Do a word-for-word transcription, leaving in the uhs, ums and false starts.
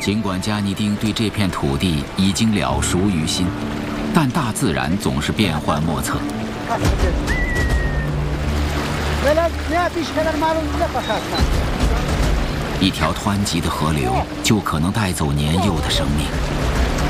尽管加尼丁对这片土地已经了熟于心，但大自然总是变幻莫测。一条湍急的河流就可能带走年幼的生命。